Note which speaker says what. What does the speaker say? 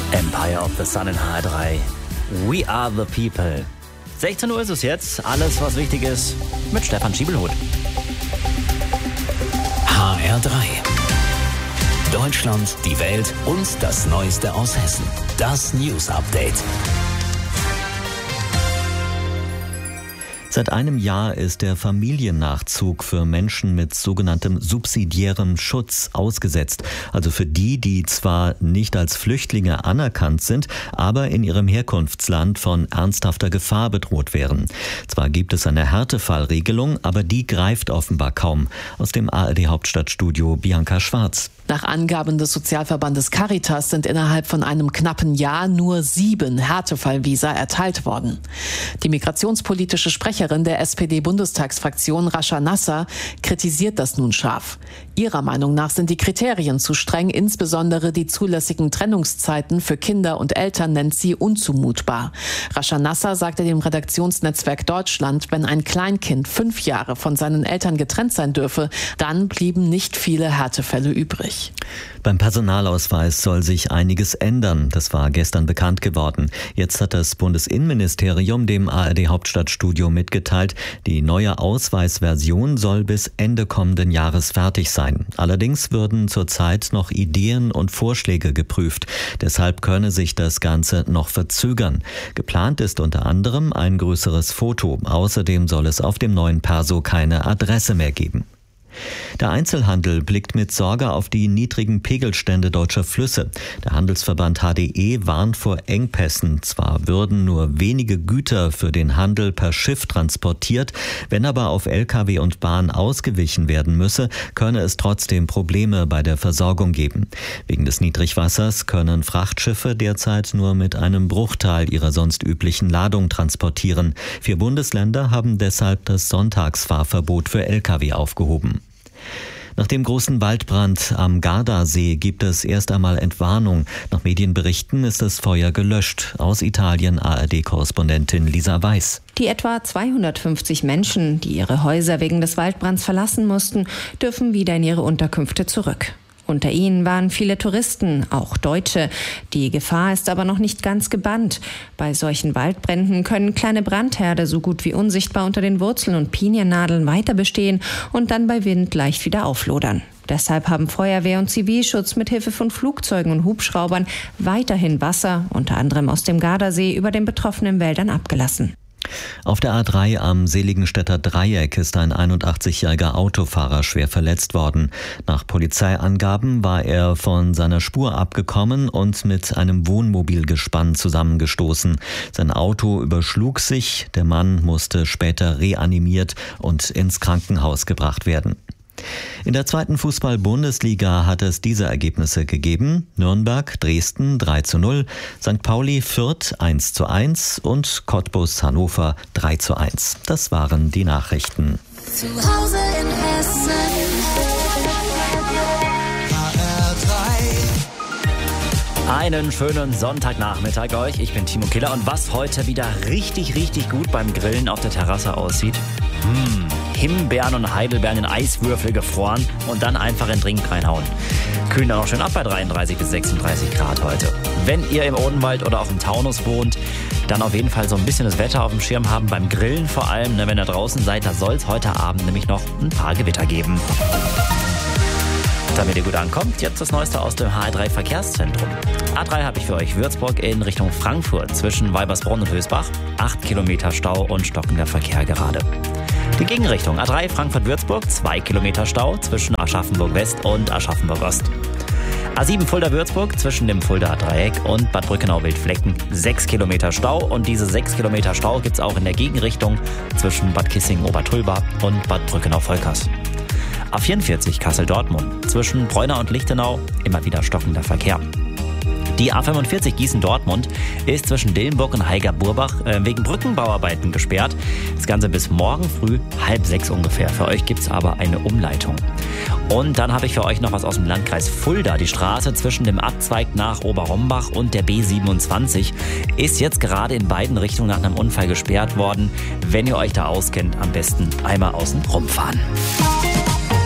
Speaker 1: Empire of the Sun in HR3. We are the people. 16 Uhr ist es jetzt. Alles, was wichtig ist, mit Stefan Schiebelhut.
Speaker 2: HR3. Deutschland, die Welt und das Neueste aus Hessen. Das News Update.
Speaker 3: Seit einem Jahr ist der Familiennachzug für Menschen mit sogenanntem subsidiärem Schutz ausgesetzt. Also für die, die zwar nicht als Flüchtlinge anerkannt sind, aber in ihrem Herkunftsland von ernsthafter Gefahr bedroht wären. Zwar gibt es eine Härtefallregelung, aber die greift offenbar kaum. Aus dem ARD-Hauptstadtstudio Bianca Schwarz.
Speaker 4: Nach Angaben des Sozialverbandes Caritas sind innerhalb von einem knappen Jahr nur 7 Härtefallvisa erteilt worden. Die migrationspolitische Sprecherin der SPD-Bundestagsfraktion Rascha Nasser kritisiert das nun scharf. Ihrer Meinung nach sind die Kriterien zu streng, insbesondere die zulässigen Trennungszeiten für Kinder und Eltern nennt sie unzumutbar. Rascha Nasser sagte dem Redaktionsnetzwerk Deutschland, wenn ein Kleinkind 5 Jahre von seinen Eltern getrennt sein dürfe, dann blieben nicht viele Härtefälle übrig.
Speaker 3: Beim Personalausweis soll sich einiges ändern. Das war gestern bekannt geworden. Jetzt hat das Bundesinnenministerium dem ARD-Hauptstadtstudio mitgeteilt, die neue Ausweisversion soll bis Ende kommenden Jahres fertig sein. Allerdings würden zurzeit noch Ideen und Vorschläge geprüft. Deshalb könne sich das Ganze noch verzögern. Geplant ist unter anderem ein größeres Foto. Außerdem soll es auf dem neuen Perso keine Adresse mehr geben. Der Einzelhandel blickt mit Sorge auf die niedrigen Pegelstände deutscher Flüsse. Der Handelsverband HDE warnt vor Engpässen. Zwar würden nur wenige Güter für den Handel per Schiff transportiert, wenn aber auf Lkw und Bahn ausgewichen werden müsse, könne es trotzdem Probleme bei der Versorgung geben. Wegen des Niedrigwassers können Frachtschiffe derzeit nur mit einem Bruchteil ihrer sonst üblichen Ladung transportieren. 4 Bundesländer haben deshalb das Sonntagsfahrverbot für Lkw aufgehoben. Nach dem großen Waldbrand am Gardasee gibt es erst einmal Entwarnung. Nach Medienberichten ist das Feuer gelöscht. Aus Italien ARD-Korrespondentin Lisa Weiß.
Speaker 5: Die etwa 250 Menschen, die ihre Häuser wegen des Waldbrands verlassen mussten, dürfen wieder in ihre Unterkünfte zurück. Unter ihnen waren viele Touristen, auch Deutsche. Die Gefahr ist aber noch nicht ganz gebannt. Bei solchen Waldbränden können kleine Brandherde so gut wie unsichtbar unter den Wurzeln und Piniennadeln weiter bestehen und dann bei Wind leicht wieder auflodern. Deshalb haben Feuerwehr und Zivilschutz mit Hilfe von Flugzeugen und Hubschraubern weiterhin Wasser, unter anderem aus dem Gardasee, über den betroffenen Wäldern abgelassen.
Speaker 3: Auf der A3 am Seligenstädter Dreieck ist ein 81-jähriger Autofahrer schwer verletzt worden. Nach Polizeiangaben war er von seiner Spur abgekommen und mit einem Wohnmobilgespann zusammengestoßen. Sein Auto überschlug sich, der Mann musste später reanimiert und ins Krankenhaus gebracht werden. In der 2. Fußball-Bundesliga hat es diese Ergebnisse gegeben: Nürnberg, Dresden 3:0, St. Pauli, Fürth 1:1 und Cottbus, Hannover 3:1. Das waren die Nachrichten.
Speaker 6: Zu Hause in Hessen.
Speaker 1: Einen schönen Sonntagnachmittag euch. Ich bin Timo Killer und was heute wieder richtig, richtig gut beim Grillen auf der Terrasse aussieht. Himbeeren und Heidelbeeren in Eiswürfel gefroren und dann einfach in den Drink reinhauen. Kühlen dann auch schön ab bei 33 bis 36 Grad heute. Wenn ihr im Odenwald oder auf dem Taunus wohnt, dann auf jeden Fall so ein bisschen das Wetter auf dem Schirm haben. Beim Grillen vor allem, ne, wenn ihr draußen seid, da soll es heute Abend nämlich noch ein paar Gewitter geben. Damit ihr gut ankommt, jetzt das Neueste aus dem HR3 Verkehrszentrum. A3 habe ich für euch Würzburg in Richtung Frankfurt zwischen Weibersbronn und Hösbach. 8 Kilometer Stau und stockender Verkehr gerade. Die Gegenrichtung A3 Frankfurt-Würzburg, 2 Kilometer Stau zwischen Aschaffenburg-West und Aschaffenburg-Ost. A7 Fulda-Würzburg zwischen dem Fuldaer Dreieck und Bad Brückenau-Wildflecken, 6 Kilometer Stau. Und diese 6 Kilometer Stau gibt es auch in der Gegenrichtung zwischen Bad Kissingen-Obertulba und Bad Brückenau-Volkers. A44 Kassel-Dortmund zwischen Preunau und Lichtenau, immer wieder stockender Verkehr. Die A45 Gießen-Dortmund ist zwischen Dillenburg und Heiger-Burbach wegen Brückenbauarbeiten gesperrt. Das Ganze bis morgen früh 5:30 ungefähr. Für euch gibt es aber eine Umleitung. Und dann habe ich für euch noch was aus dem Landkreis Fulda. Die Straße zwischen dem Abzweig nach Oberrombach und der B27 ist jetzt gerade in beiden Richtungen nach einem Unfall gesperrt worden. Wenn ihr euch da auskennt, am besten einmal außen rumfahren.